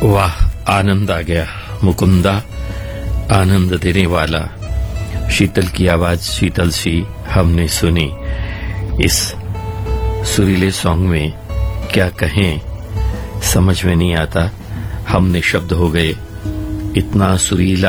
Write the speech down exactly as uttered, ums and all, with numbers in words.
वाह, आनंद आ गया। मुकुंदा आनंद देने वाला, शीतल की आवाज शीतल सी हमने सुनी। इस सुरीले सॉन्ग में क्या कहें समझ में नहीं आता। हमने शब्द हो गए, इतना सुरीला